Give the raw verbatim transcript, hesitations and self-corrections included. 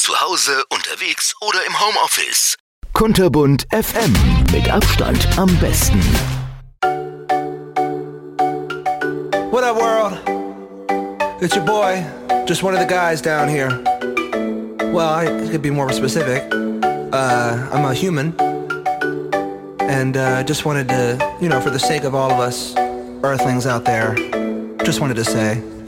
zu Hause, unterwegs oder im Homeoffice. Kunterbunt F M. Mit Abstand am besten. What up, world? It's your boy, just one of the guys down here. Well, I could be more specific. Uh, I'm a human. And uh, just wanted to, you know, for the sake of all of us Earthlings out there, just wanted to say...